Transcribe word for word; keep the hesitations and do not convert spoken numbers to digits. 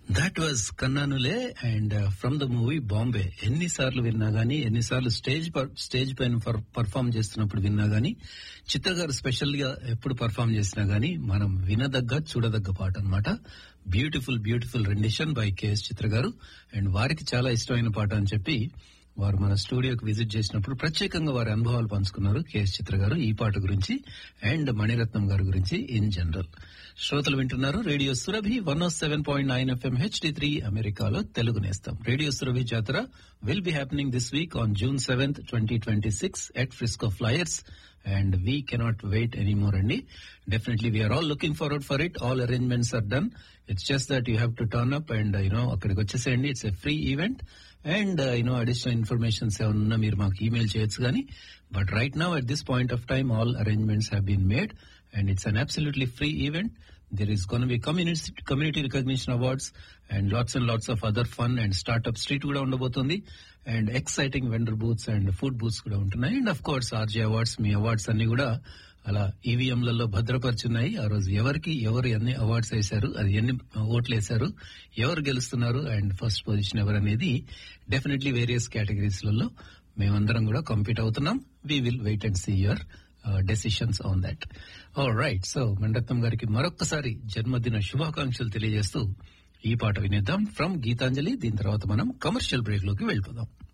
That was కన్నానులే and from the movie Bombay. ఎన్నిసార్లు విన్నా గానీ, ఎన్నిసార్లు స్టేజ్ స్టేజ్ పైన పర్ఫామ్ చేస్తున్నప్పుడు విన్నా గానీ, చిత్ర గారు స్పెషల్ గా ఎప్పుడు పర్ఫామ్ చేసినా గానీ మనం వినదగ్గ చూడదగ్గ పాట అన్నమాట. Beautiful beautiful rendition by KS చిత్ర గారు. అండ్ వారికి చాలా ఇష్టమైన పాట అని చెప్పి వారు మన స్టూడియోకి విజిట్ చేసినప్పుడు ప్రత్యేకంగా వారి అనుభవాలు పంచుకున్నారు కేఎస్ చిత్ర గారు ఈ పాట గురించి అండ్ మణిరత్నం గారి గురించి ఇన్ జనరల్. శ్రోతలు వింటున్నారు రేడియో సురభి వన్ ఓ seven point nine FM HD three అమెరికాలో తెలుగు నేస్తం. రేడియో సురభి జాతర will be happening this week on June seventh twenty twenty six at Frisco flyers and we cannot wait anymore అండి. Definitely we are all looking forward for it. All arrangements are done. It's just that you have to turn up and you know అక్కడికి వచ్చేసేయండి. It's a free event and you know additional informations ఏమన్నా మీరు మాకు email చేయొచ్చు కానీ, but right now at this point of time all arrangements have been made and it's an absolutely free event. There is going to be community community recognition awards and lots and lots of other fun and startup street kuda undabotundi and exciting vendor booths and food booths kuda untunayi and of course R J awards me awards అన్ని కూడా అలా EVM లలో భద్రపరుచున్నాయి. ఆ రోజు ఎవరికి ఎవరు ఎన్ని awards వేశారు, అది ఎన్ని ఓట్లు వేశారు, ఎవరు గెలుస్తున్నారు అండ్ ఫస్ట్ పొజిషన్ ఎవరు అనేది డెఫినెట్లీ వేరియస్ కేటగిరీస్ లలో మేమందరం కూడా కంపీట్ అవుతున్నాం. We will wait and see your decisions on that. All right, so Mani Ratnam గారికి మరొక్కసారి జన్మదిన శుభాకాంక్షలు తెలియజేస్తూ ఈ పాట వినేద్దాం ఫ్రమ్ గీతాంజలి. దీని తర్వాత మనం కమర్షియల్ బ్రేక్ లోకి వెళ్ళిపోదాం.